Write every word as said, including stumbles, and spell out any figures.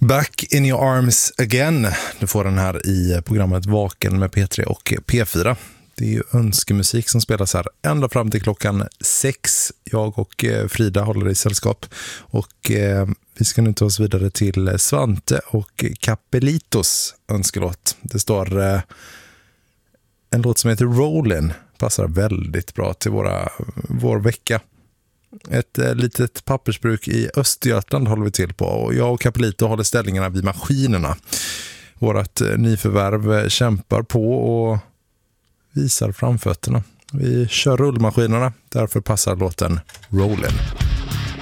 Back in your arms again. Du får den här i programmet Vaken med P tre och P fyra. Det är ju önskemusik som spelas här ända fram till klockan sex. Jag och Frida håller i sällskap. Och eh, vi ska nu ta oss vidare till Svante och Capelitos önskelåt. Det står eh, en låt som heter Rollin. Passar väldigt bra till våra, vår vecka. Ett eh, litet pappersbruk i Östergötland håller vi till på. Och jag och Capelito håller ställningarna vid maskinerna. Vårat eh, nyförvärv kämpar på och visar framfötterna. Vi kör rullmaskinerna, därför passar låten Rollin'.